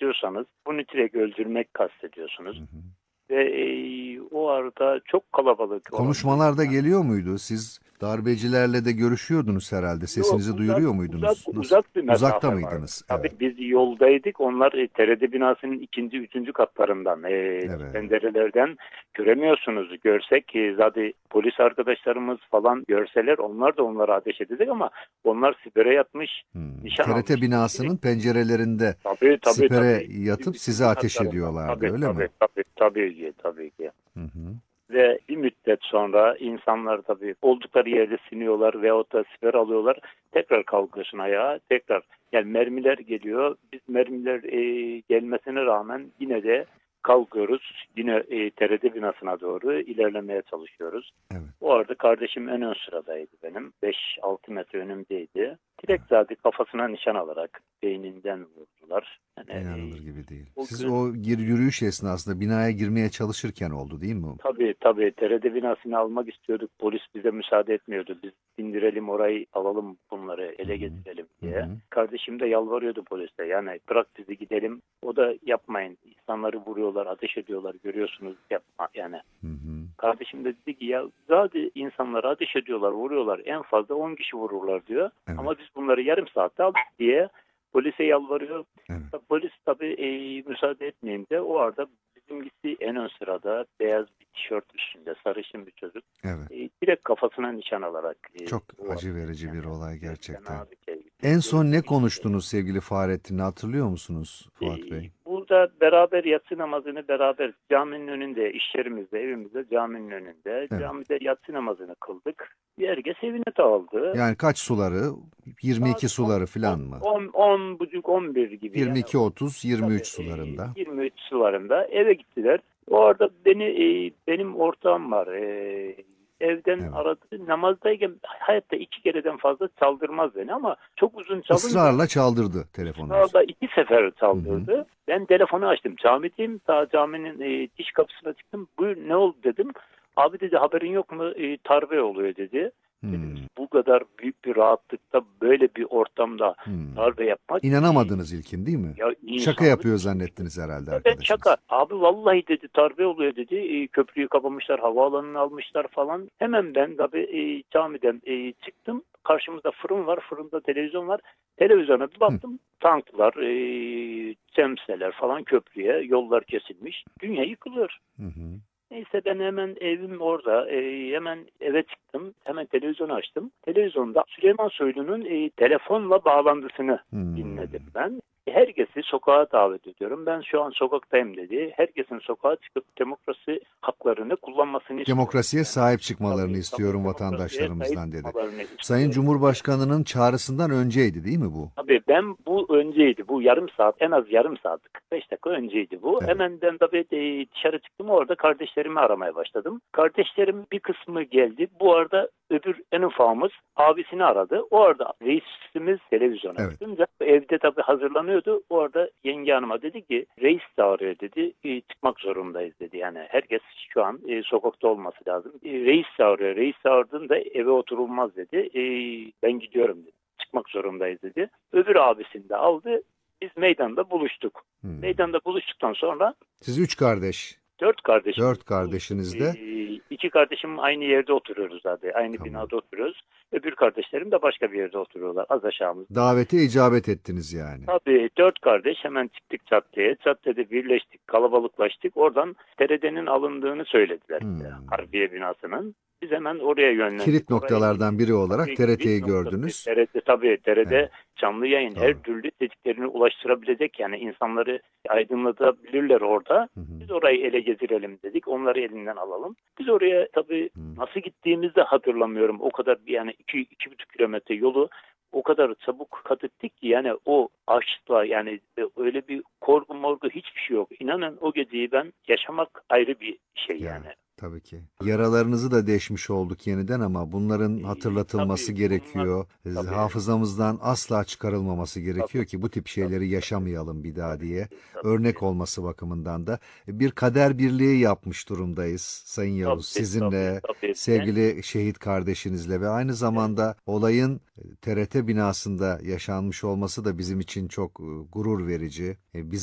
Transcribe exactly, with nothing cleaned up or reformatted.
kastediyorsanız bunu direkt öldürmek kastediyorsunuz. Hı hı. Ve e, o arada çok kalabalık. Konuşmalarda geliyor muydu? Siz darbecilerle de görüşüyordunuz herhalde. Yok, Sesinizi uzak, duyuruyor uzak, muydunuz? Nasıl? uzak bir Uzakta mesafe var. mıydınız? Tabii Evet. biz yoldaydık. Onlar e, T R T binasının ikinci, üçüncü katlarından, e, Evet. pencerelerden göremiyorsunuz. Görsek e, zaten polis arkadaşlarımız falan görseler onlar da onlara ateş edecek ama onlar sipere yatmış, Hmm. nişan T R T almışlar. binasının pencerelerinde Tabii tabii sipere tabii. yatıp size Üçüncü ateş katlarından. ediyorlardı, Tabii öyle mi? tabii tabii tabii ki tabii ki. Hı hı. Ve bir müddet sonra insanlar tabii oldukları yerde siniyorlar veyahut da siper alıyorlar. Tekrar kalkıyorsun ayağa. Tekrar yani mermiler geliyor. Biz mermiler e, gelmesine rağmen yine de kalkıyoruz. Yine e, T R T binasına doğru ilerlemeye çalışıyoruz. Evet. O arada kardeşim en ön sıradaydı benim. beş altı metre önümdeydi. Evet. Direkt zaten kafasına nişan alarak beyninden vurdular. Yani, İnanılır e, gibi değil. o Siz gün o gir yürüyüş esnasında binaya girmeye çalışırken oldu değil mi? Tabii tabii T R T binasını almak istiyorduk. Polis bize müsaade etmiyordu. Biz indirelim orayı, alalım bunları, Hı ele hı. getirelim Hı diye. hı. Kardeşim de yalvarıyordu polise. Yani bırak bizi gidelim. O da yapmayın. İnsanları vuruyorlar, ateş ediyorlar. Görüyorsunuz yapma yani. Hı hı. Kardeşim de dedi ki ya zaten insanları ateş ediyorlar, vuruyorlar. En fazla on kişi vururlar diyor. Evet. Ama biz bunları yarım saatte aldık diye polise yalvarıyor. Evet. Polis tabii e, müsaade etmeyince o arada bizimkisi en ön sırada beyaz bir tişört üstünde sarışın bir çocuk. Evet. E, direkt kafasına nişan alarak. E, Çok o acı verici yani, bir olay gerçekten. fena bir şey. En son ne Görüldüğü gibi. konuştunuz sevgili Fahrettin? Hatırlıyor musunuz E, Fuat Bey? burada beraber yatsı namazını beraber caminin önünde, iş yerimizde, evimizde caminin önünde. Evet. Camide yatsı namazını kıldık. Herkes evine dağıldı. Yani kaç suları? yirmi iki Saat on, suları falan mı? on, on buçuk on bir gibi yirmi yani iki otuz yirmi üç tabii e, sularında. yirmi üç sularında eve gittiler. O arada beni e, benim ortağım var. E, evden Evet. aradı. Namazdayken hayatta iki kereden fazla çaldırmaz beni ama çok uzun çalınca Israrla çaldırdı telefonunuzu. ısrarla iki sefer Hı hı. çaldırdı. Ben telefonu açtım. Camideyim. Daha caminin e, diş kapısına çıktım. Buyur ne oldu dedim. Abi dedi haberin yok mu? E, darbe oluyor dedi. Dedim Hmm. bu kadar büyük bir rahatlıkta böyle bir ortamda Hmm. darbe yapmak e, İnanamadınız ilkin değil mi? ya Şaka insanlık yapıyor dışı bir şey. zannettiniz herhalde Evet şaka. arkadaşınız. Abi vallahi dedi darbe oluyor dedi. E, köprüyü kapamışlar, havaalanını almışlar falan. Hemen ben tabii e, camiden e, çıktım. Karşımızda fırın var. Fırında televizyon var. Televizyona bir Hı. baktım. Tanklar, e, semseler falan köprüye. Yollar kesilmiş. Dünya yıkılıyor. Hı hı. Neyse ben hemen evim orada. E, hemen eve çıktım. Hemen televizyonu açtım. Televizyonda Süleyman Soylu'nun e, telefonla bağlantısını Hmm. dinledim ben. Herkesi sokağa davet ediyorum. Ben şu an sokaktayım dedi. Herkesin sokağa çıkıp demokrasi haklarını kullanmasını istiyorum. Demokrasiye Yani sahip çıkmalarını tabii, tabii istiyorum demokrasiye sahip vatandaşlarımızdan dedi. çıkmalarını Sayın istiyorum dedi. Cumhurbaşkanı'nın çağrısından önceydi değil mi bu? Tabii ben bu önceydi. Bu yarım saat en az yarım saat kırk beş dakika önceydi bu. Evet. Hemen ben tabii de dışarı çıktım orada kardeşlerimi aramaya başladım. Kardeşlerim bir kısmı geldi. Bu arada öbür en ufağımız abisini aradı. O arada reisimiz televizyona Evet. çıkınca evde tabii hazırlanıyordu. O arada yenge hanıma dedi ki reis çağırıyor dedi. E, çıkmak zorundayız dedi. Yani herkes şu an e, sokakta olması lazım. E, reis çağırıyor. Reis çağırdığında eve oturulmaz dedi. E, ben gidiyorum dedi. Çıkmak zorundayız dedi. Öbür abisini de aldı. Biz meydanda buluştuk. Hmm. Meydanda buluştuktan sonra Siz üç kardeş, dört kardeşimiz dört buluştuk. kardeşiniz Ee, de iki kardeşim aynı yerde oturuyoruz zaten. Aynı tamam. binada oturuyoruz. Öbür kardeşlerim de başka bir yerde oturuyorlar. Az aşağımızda. Davete icabet ettiniz yani. Tabii dört kardeş hemen çıktık caddeye. Caddede birleştik, kalabalıklaştık. Oradan T R T'nin alındığını söylediler bize. Hmm. Harbiye binasının. Biz hemen oraya yönlendik. Kilit Orayı noktalardan biri olarak tabii kilit T R T'yi noktası. gördünüz. T R T tabii T R T Evet, canlı yayın her doğru. türlü dediklerini ulaştırabilecek yani insanları aydınlatabilirler orada. Hı hı. Biz orayı ele geçirelim dedik. Onları elinden alalım. Biz oraya tabii Hı. nasıl gittiğimizi de hatırlamıyorum. O kadar yani iki, iki buçuk kilometre yolu o kadar çabuk kat ettik ki yani o aşkla yani öyle bir korku morgu hiçbir şey yok. İnanın o geceyi ben yaşamak ayrı bir şey Ya, yani. tabii ki. Yaralarınızı da deşmiş olduk yeniden ama bunların Ee, hatırlatılması tabii bunlar gerekiyor. tabii Hafızamızdan asla çıkarılmaması gerekiyor tabii ki bu tip tabii şeyleri tabii yaşamayalım bir daha tabii diye. ki, tabii ki. Örnek olması bakımından da bir kader birliği yapmış durumdayız Sayın Yavuz. Tabii tabii Sizinle, tabii. Ben sevgili şehit kardeşinizle ve aynı evet. zamanda olayın T R T binasında yaşanmış olması da bizim için çok gurur verici. Biz